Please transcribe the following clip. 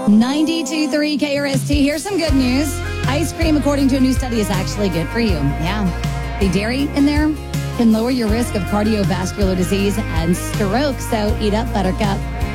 92.3 KRST. Here's some good news. Ice cream, according to a new study, is actually good for you. Yeah. The dairy in there can lower your risk of cardiovascular disease and stroke. So eat up, Buttercup.